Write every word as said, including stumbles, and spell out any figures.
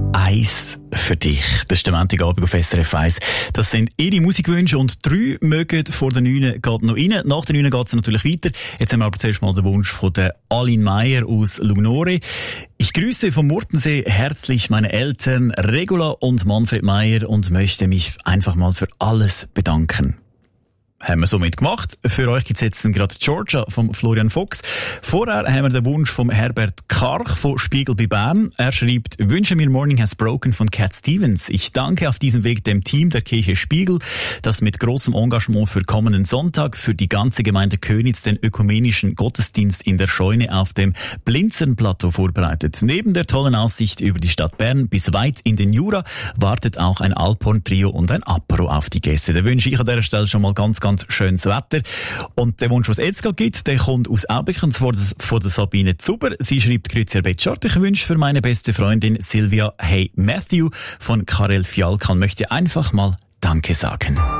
Eis für dich. Das ist der Montagabend auf S R F eins. Das sind Ihre Musikwünsche und drei mögen vor der neun geht noch rein. Nach der neun geht es natürlich weiter. Jetzt haben wir aber zuerst mal den Wunsch von der Aline Meyer aus Lugnore. Ich grüße vom Murtensee herzlich meine Eltern Regula und Manfred Meyer und möchte mich einfach mal für alles bedanken. Haben wir somit gemacht. Für euch gibt's jetzt gerade Georgia vom Florian Fuchs. Vorher haben wir den Wunsch vom Herbert Karch von Spiegel bei Bern. Er schreibt, wünsche mir Morning Has Broken von Cat Stevens. Ich danke auf diesem Weg dem Team der Kirche Spiegel, das mit großem Engagement für kommenden Sonntag für die ganze Gemeinde Köniz den ökumenischen Gottesdienst in der Scheune auf dem Blinzernplateau vorbereitet. Neben der tollen Aussicht über die Stadt Bern bis weit in den Jura wartet auch ein Alphorn-Trio und ein Apero auf die Gäste. Da wünsche ich an dieser Stelle schon mal ganz, ganz schönes Wetter. Und der Wunsch, was es jetzt gerade gibt, der kommt aus Aubing von der Sabine Zuber. Sie schreibt, grüezi Herr Betschart, ich wünsche für meine beste Freundin Silvia Hey Matthew von Karel Fialkan möchte einfach mal Danke sagen.